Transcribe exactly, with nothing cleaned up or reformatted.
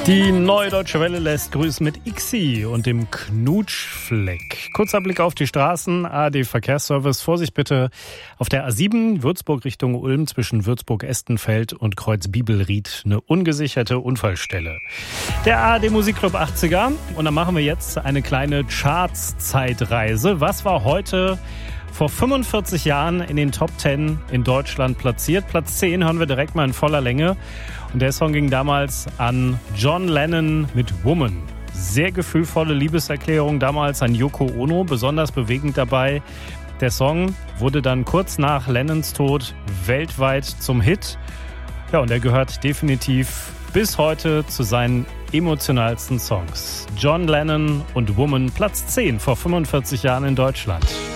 Die Neue Deutsche Welle lässt grüßen mit Ixi und dem Knutschfleck. Kurzer Blick auf die Straßen. A R D-Verkehrsservice. Vorsicht bitte auf der A sieben, Würzburg Richtung Ulm, zwischen Würzburg-Estenfeld und Kreuz-Bibelried. Eine ungesicherte Unfallstelle. Der A R D-Musikclub achtziger. Und dann machen wir jetzt eine kleine Charts-Zeitreise. Was war heute vor fünfundvierzig Jahren in den Top zehn in Deutschland platziert? Platz zehn hören wir direkt mal in voller Länge. Und der Song ging damals an John Lennon mit Woman. Sehr gefühlvolle Liebeserklärung damals an Yoko Ono, besonders bewegend dabei. Der Song wurde dann kurz nach Lennons Tod weltweit zum Hit. Ja, und er gehört definitiv bis heute zu seinen emotionalsten Songs. John Lennon und Woman, Platz zehn vor fünfundvierzig Jahren in Deutschland.